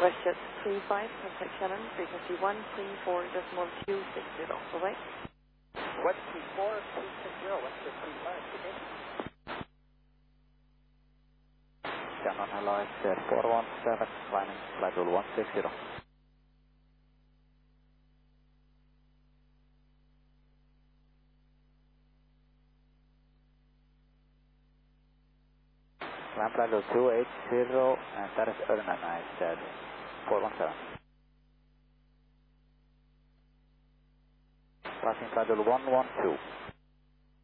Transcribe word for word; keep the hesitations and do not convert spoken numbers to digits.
WestJet three five, contact Shannon, frequency one three four decimal two six zero. Bye-bye. one three four two six zero, WestJet three five, okay. Shannon, hello, WestJet four one seven, climbing flight rule one six zero. Climb flight rule two eight zero, and that is Erna, WestJet four one seven. Passing flight rule one one two.